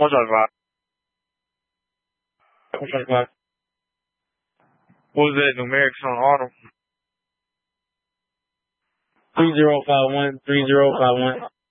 125. 125. What was that numerics on auto? 3051, 3051.